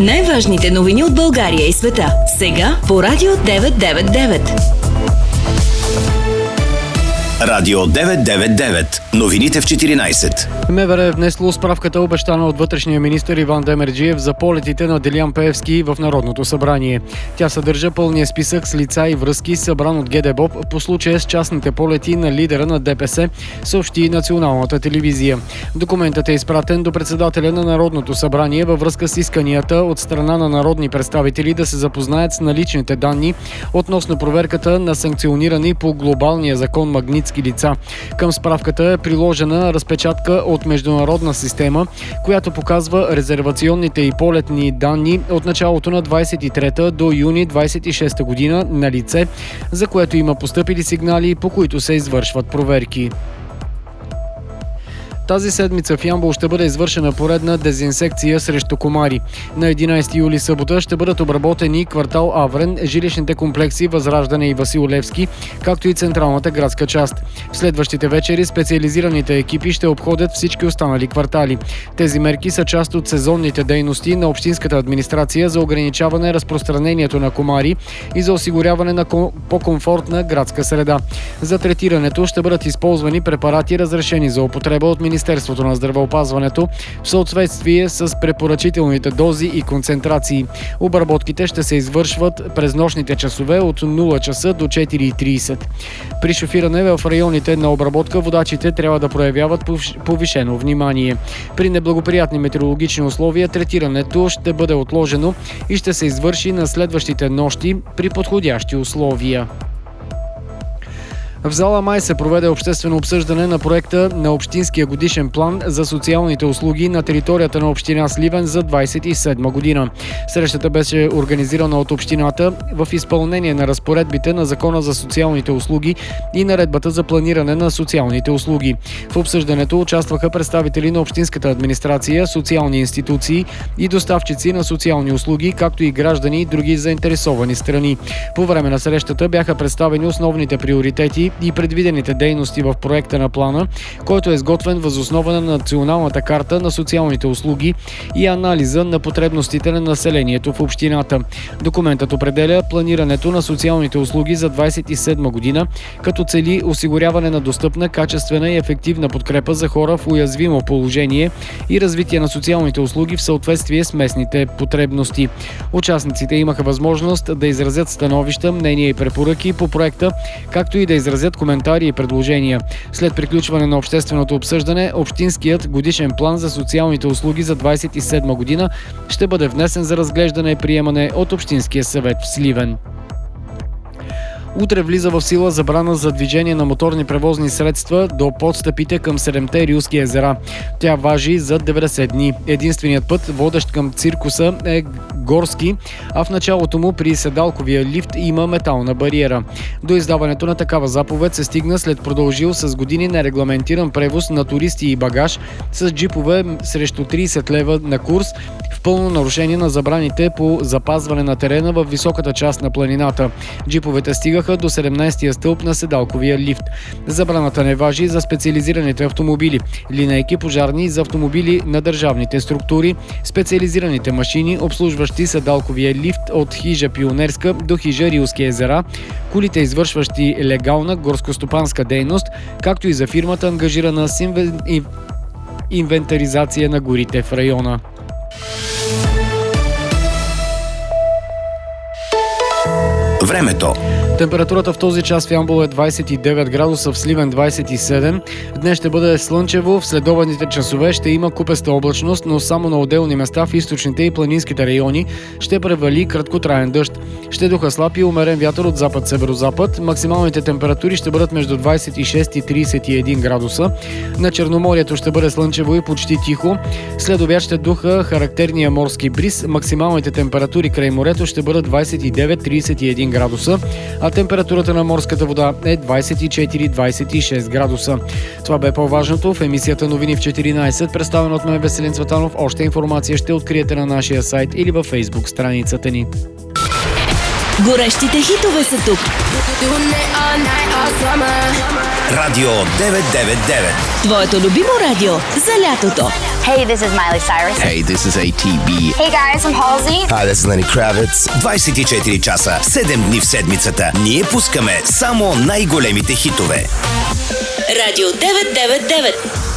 Най-важните новини от България и света. Сега по Радио 999. Радио 999. Новините в 14. МВР е внесло справката, обещана от вътрешния министър Иван Демерджиев за полетите на Делян Пеевски в Народното събрание. Тя съдържа пълния списък с лица и връзки, събран от ГДБОП по случая с частните полети на лидера на ДПС, съобщи Националната телевизия. Документът е изпратен до председателя на Народното събрание във връзка с исканията от страна на народни представители да се запознаят с наличните данни относно проверката на санкционирани по глобалния закон магнитски лица. Към справката е приложена разпечатка от международна система, която показва резервационните и полетни данни от началото на 23-та до юни 26-та година на лице, за което има постъпили сигнали, по които се извършват проверки. Тази седмица в Ямбол ще бъде извършена поредна дезинсекция срещу комари. На 11 юли събота ще бъдат обработени квартал Аврен, жилищните комплекси Възраждане и Васил Левски, както и централната градска част. В следващите вечери специализираните екипи ще обходят всички останали квартали. Тези мерки са част от сезонните дейности на общинската администрация за ограничаване разпространението на комари и за осигуряване на по-комфортна градска среда. За третирането ще бъдат използвани препарати, разрешени за употреба от Министерството на здравеопазването в съответствие с препоръчителните дози и концентрации. Обработките ще се извършват през нощните часове от 0 часа до 4:30. При шофиране в районите на обработка водачите трябва да проявяват повишено внимание. При неблагоприятни метеорологични условия третирането ще бъде отложено и ще се извърши на следващите нощи при подходящи условия. В зала Май се проведе обществено обсъждане на проекта на Общинския годишен план за социалните услуги на територията на община Сливен за 27 година. Срещата беше организирана от общината в изпълнение на разпоредбите на Закона за социалните услуги и Наредбата за планиране на социалните услуги. В обсъждането участваха представители на общинската администрация, социални институции и доставчици на социални услуги, както и граждани и други заинтересовани страни. По време на срещата бяха представени основните приоритети и предвидените дейности в проекта на плана, който е изготвен въз основа на Националната карта на социалните услуги и анализа на потребностите на населението в общината. Документът определя планирането на социалните услуги за 27 година, като цели осигуряване на достъпна, качествена и ефективна подкрепа за хора в уязвимо положение и развитие на социалните услуги в съответствие с местните потребности. Участниците имаха възможност да изразят становища, мнения и препоръки по проекта, както и да изразят коментари и предложения. След приключване на общественото обсъждане, Общинският годишен план за социалните услуги за 27 година ще бъде внесен за разглеждане и приемане от Общинския съвет в Сливен. Утре влиза в сила забрана за движение на моторни превозни средства до подстъпите към 7-те рилски езера. Тя важи за 90 дни. Единственият път, водещ към циркуса, е горски, а в началото му при седалковия лифт има метална бариера. До издаването на такава заповед се стигна след продължил с години нерегламентиран превоз на туристи и багаж с джипове срещу 30 лева на курс, в пълно нарушение на забраните по запазване на терена в високата част на планината. Джиповете стигаха до 17-я стълб на седалковия лифт. Забраната не важи за специализираните автомобили, линейки пожарни за автомобили на държавните структури, специализираните машини, обслужващи седалковия лифт от хижа Пионерска до хижа Рилски езера, колите, извършващи легална горскостопанска дейност, както и за фирмата, ангажирана с инвентаризация на горите в района. Времето. Температурата в този час в Ямбол е 29 градуса, в Сливен 27. Днес ще бъде слънчево, в следобедните часове ще има купеста облачност, но само на отделни места в източните и планинските райони ще превали краткотраен дъжд. Ще духа слаб и умерен вятър от запад-северозапад. Максималните температури ще бъдат между 26 и 31 градуса. На Черноморието ще бъде слънчево и почти тихо. След обяд ще духа характерния морски бриз. Максималните температури край морето ще бъдат 29-31 градуса, а температурата на морската вода е 24-26 градуса. Това бе по-важното в емисията Новини в 14, представена от мен Веселин Цветанов. Още информация ще откриете на нашия сайт или във Facebook страницата ни. Горещите хитове са тук. Радио 999. Твоето любимо радио за лятото. Hey, this is Miley Cyrus. Hey, this is ATB. Hey guys, I'm Halsey. Hi, this is Lenny Kravitz. 24 часа, 7 дни в седмицата. Ние пускаме само най-големите хитове. Радио 999.